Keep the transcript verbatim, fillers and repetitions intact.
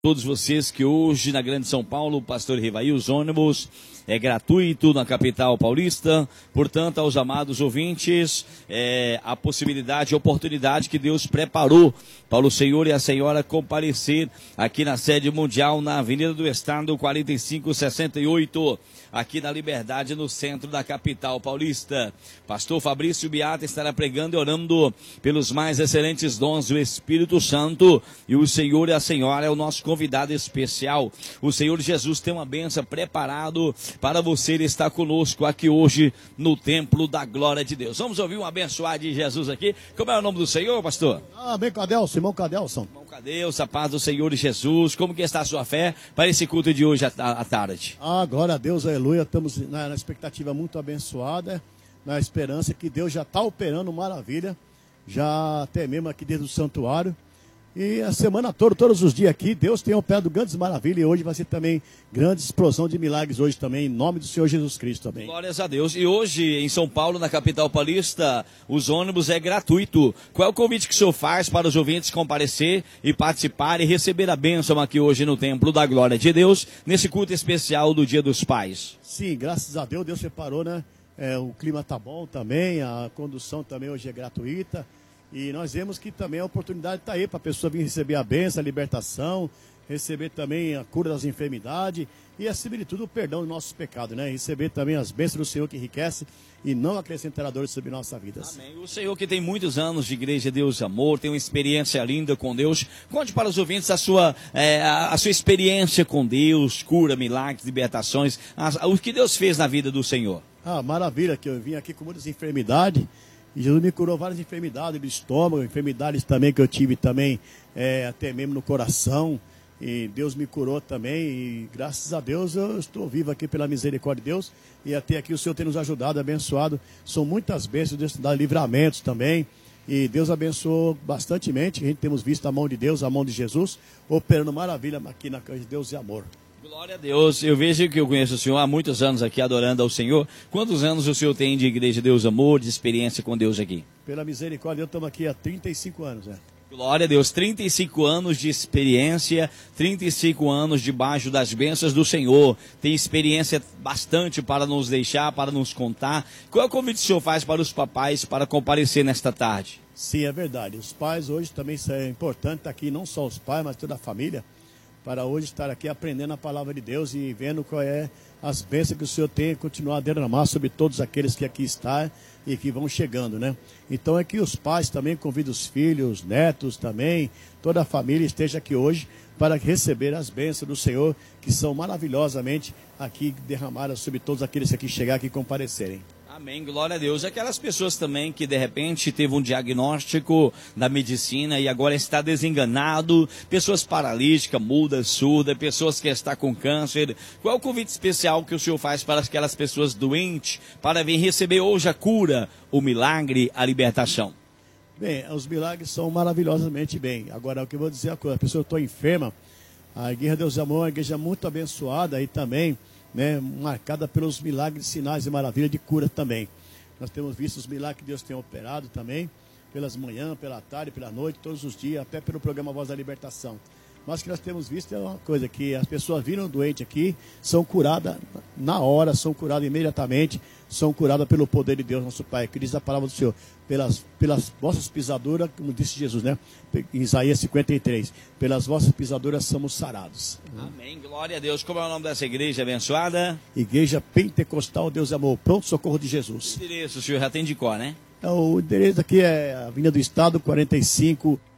Todos vocês que hoje na Grande São Paulo, o pastor Rivaí, os ônibus é gratuito na capital paulista. Portanto, aos amados ouvintes, é, a possibilidade, a oportunidade que Deus preparou para o senhor e a senhora comparecer aqui na sede mundial, na Avenida do Estado, quarenta e cinco sessenta e oito, aqui na Liberdade, no centro da capital paulista. Pastor Fabrício Beata estará pregando e orando pelos mais excelentes dons do Espírito Santo, e o senhor e a senhora é o nosso convidado especial. O Senhor Jesus tem uma bênção preparado para você. Ele está conosco aqui hoje no Templo da Glória de Deus. Vamos ouvir um abençoado de Jesus aqui. Como é o nome do Senhor, pastor? Ah, bem, Cadelson, irmão Cadelson. Irmão Cadelson, a paz do Senhor Jesus. Como que está a sua fé para esse culto de hoje à, à tarde? Ah, glória a Deus, aleluia. Estamos na, na expectativa muito abençoada, na esperança que Deus já está operando maravilha, já até mesmo aqui dentro do santuário. E a semana toda, todos os dias aqui, Deus tem operado grandes maravilhas, e hoje vai ser também grande explosão de milagres hoje também, em nome do Senhor Jesus Cristo também. Glórias a Deus. E hoje, em São Paulo, na capital paulista, os ônibus é gratuito. Qual é o convite que o senhor faz para os ouvintes comparecer e participar e receber a bênção aqui hoje no Templo da Glória de Deus, nesse culto especial do Dia dos Pais? Sim, graças a Deus, Deus separou, né? É, o clima tá bom também, a condução também hoje é gratuita. E nós vemos que também a oportunidade está aí para a pessoa vir receber a bênção, a libertação, receber também a cura das enfermidades e, acima de tudo, o perdão dos nossos pecados, né? Receber também as bênçãos do Senhor que enriquece e não acrescentará dores sobre nossas vidas. Amém. O Senhor que tem muitos anos de Igreja Deus e Amor, tem uma experiência linda com Deus. Conte para os ouvintes a sua, é, a, a sua experiência com Deus, cura, milagres, libertações, as, o que Deus fez na vida do Senhor. Ah, maravilha, que eu vim aqui com muitas enfermidades. E Jesus me curou várias enfermidades do estômago, enfermidades também que eu tive também, é, até mesmo no coração. E Deus me curou também, e graças a Deus eu estou vivo aqui pela misericórdia de Deus. E até aqui o Senhor tem nos ajudado, abençoado. São muitas bênçãos, Deus dá livramentos também. E Deus abençoou bastantemente. A gente temos visto a mão de Deus, a mão de Jesus, operando maravilha aqui na Casa de Deus e Amor. Glória a Deus. Eu vejo que eu conheço o senhor há muitos anos aqui adorando ao Senhor. Quantos anos o senhor tem de Igreja Deus Amor, de experiência com Deus aqui? Pela misericórdia, eu estamos aqui há trinta e cinco anos, né? Glória a Deus. trinta e cinco anos de experiência, trinta e cinco anos debaixo das bênçãos do Senhor. Tem experiência bastante para nos deixar, para nos contar. Qual é o convite que o senhor faz para os papais para comparecer nesta tarde? Sim, é verdade. Os pais hoje também é importante estar aqui, não só os pais, mas toda a família, para hoje estar aqui aprendendo a palavra de Deus e vendo qual é as bênçãos que o Senhor tem e continuar a derramar sobre todos aqueles que aqui estão e que vão chegando, né? Então é que os pais também convidam os filhos, os netos também, toda a família esteja aqui hoje para receber as bênçãos do Senhor, que são maravilhosamente aqui derramadas sobre todos aqueles que aqui chegar aqui e comparecerem. Amém, glória a Deus. Aquelas pessoas também que de repente teve um diagnóstico da medicina e agora está desenganado, pessoas paralíticas, mudas, surdas, pessoas que estão com câncer. Qual é o convite especial que o senhor faz para aquelas pessoas doentes para vir receber hoje a cura, o milagre, a libertação? Bem, os milagres são maravilhosamente bem. Agora, o que eu vou dizer é a coisa, a pessoa está enferma, a Igreja Deus e Amor é uma igreja muito abençoada e também, né, marcada pelos milagres, sinais e maravilhas de cura também. Nós temos visto os milagres que Deus tem operado também, pelas manhãs, pela tarde, pela noite, todos os dias, até pelo programa Voz da Libertação. Mas o que nós temos visto é uma coisa, que as pessoas viram doente aqui, são curadas na hora, são curadas imediatamente, são curadas pelo poder de Deus, nosso Pai, que diz a palavra do Senhor, pelas, pelas vossas pisaduras, como disse Jesus, né? Em Isaías cinquenta e três, pelas vossas pisaduras somos sarados. Amém, glória a Deus. Como é o nome dessa igreja abençoada? Igreja Pentecostal Deus e Amor, Pronto Socorro de Jesus. O endereço o senhor já tem de cor, né? O endereço aqui é Avenida do Estado, quarenta e cinco